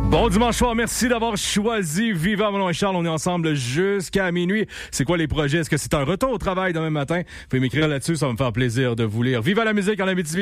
Bon dimanche soir, merci d'avoir choisi Viva. Mon nom est Charles, on est ensemble jusqu'à minuit. C'est quoi les projets? Est-ce que c'est un retour au travail demain matin? Vous pouvez m'écrire là-dessus, ça va me faire plaisir de vous lire. Viva la musique en Abitibi.